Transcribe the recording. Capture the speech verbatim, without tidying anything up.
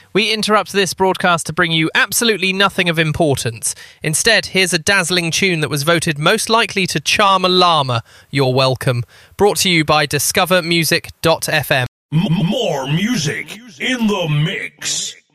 We interrupt this broadcast to bring you absolutely nothing of importance. Instead, here's a dazzling tune that was voted most likely to charm a llama. You're welcome. Brought to you by discover music dot f m. M- more music in the mix.